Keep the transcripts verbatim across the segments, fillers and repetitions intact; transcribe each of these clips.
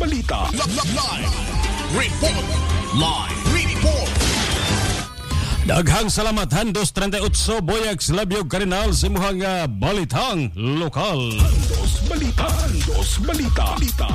balita. Live report. Live report. Daghang salamat Handos thirty-eight Boyag Slabyog Karinal sa imuhang uh, balitang lokal. Handos balita. Handos balita. Balita.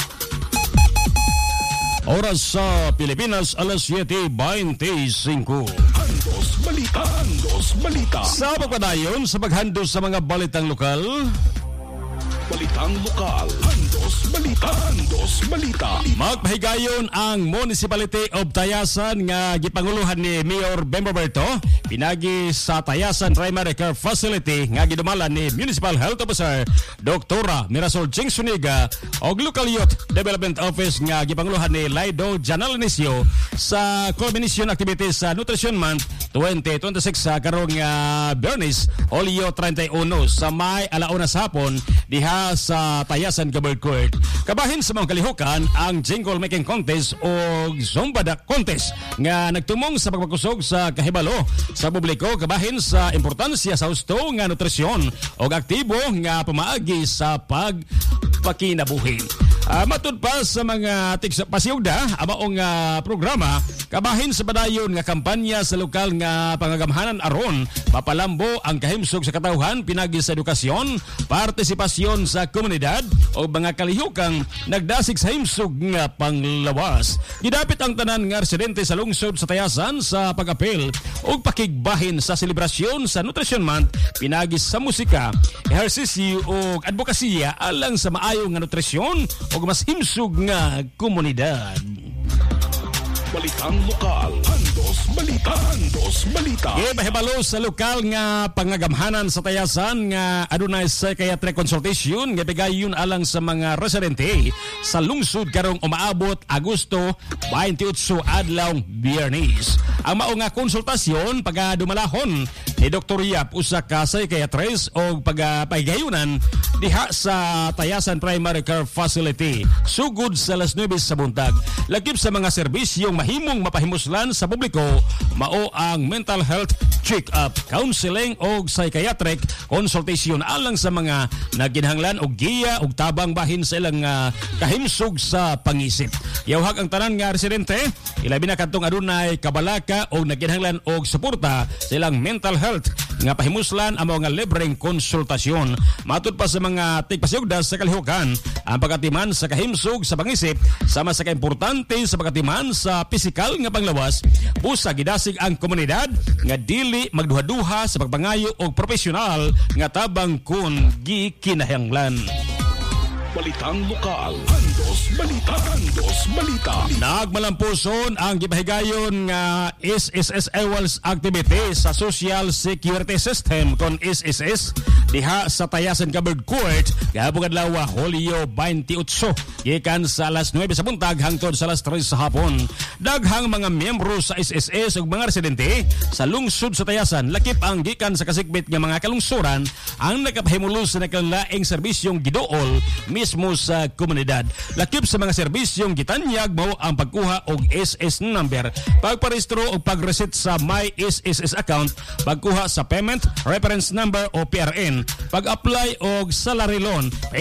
Oras sa Pilipinas, alas siete twenty-five. Handos balita. Handos balita. Sa pagpadayon sa paghandos sa mga balitang lokal, Balitang lokal. Handos balita. Handos balita. magpahigayon ang Municipality of Tayasan nga gipanguluhan ni Mayor Bem Roberto pinagi sa Tayasan Primary Care Facility nga gidumalan ni Municipal Health Officer Doktora Mirasol Ching Suniga og Local Youth Development Office nga gipanguluhan ni Laido Janal Inicio sa culmination activities sa Nutrition Month twenty twenty-six sa karong uh, Bernis Hulyo thirty-one sa May alauna sa hapon diha sa Tayasan Gabal Court. Kabahin sa mga kalihukan ang jingle making contest o Zombada contest nga nagtumong sa pagpakusog sa kahibalo sa publiko kabahin sa importansya sa husto nga nutrisyon o aktibo nga pamaagi sa pagpakinabuhi. Uh, matud pa sa mga pasiyugda amaong uh, programa kabahin sa padayon nga kampanya sa lokal nga pangagamhanan aron mapalambo ang kahimsog sa katawhan pinagi sa edukasyon, partisipasyon sa komunidad o mga kalihukang nagdasig sa himsog nga panglawas. Gidapit ang tanan nga residente sa lungsod sa Tayasan sa pag-apel o pakigbahin sa selebrasyon sa Nutrition Month pinagi sa musika, ehersisyo o advokasya alang sa maayo nga nutrisyon o mas himsog nga komunidad. Balitang lokal. Handos balita. Handos balita. Gibahibalo sa lokal nga pangagamhanan sa Tayasan nga adunay psychiatric consultation nga bigayon alang sa mga residente sa lungsod karong umaabot Agosto twenty-eight adlaw Biyernes. Ang mao nga konsultasyon pagadumalahon ni Doktor Yap usa ka psychiatrist o pagapahigayunan diha sa Tayasan Primary Care Facility sugod sa alas nuwebe sa buntag. Lakip sa mga serbisyong mahimong mapahimuslan sa publiko mao ang mental health check-up, counseling o psychiatric consultation alang sa mga naginhanglan og giya og tabang bahin sa ilang uh, kahimsog sa pangisip. Yawhag ang tanan nga residente ilabi na kadtong adunay kabalaka o naginhanglan og suporta sa ilang mental health nga pahimuslan ang mga libreng konsultasyon. Matud pa sa mga tigpasyugdas sa kalihukan ang pagatiman sa kahimsog sa pangisip sama sa kaimportante sa pagatiman sa pisikal nga panglawas busa gidasig ang komunidad nga dili magduha-duha sa pagpangayo og profesional nga tabang kun gikinahanglan. Balitang lokal. Handos balita. Handos balita. Nagmalampuson ang gipahigayon nga S S S Ewals activity sa Social Security System kon S S S diha sa Tayasan Gabal Court gahapon adlaw Hulyo twenty-eight gikan sa alas nuwebe sa buntag hangtod sa alas tres sa hapon. Daghang mga miyembro sa S S S ug mga residente sa lungsod sa Tayasan lakip ang gikan sa kasikbit nga mga kalungsuran ang nakapahimulos sa nakalaing serbisyong giduol mismo sa komunidad. Lakip sa mga serbisyong gitanyag mao ang pagkuha og S S number, pagparehistro o pagreset sa My S S S account, pagkuha sa payment reference number o P R N, pag-apply og salary loan,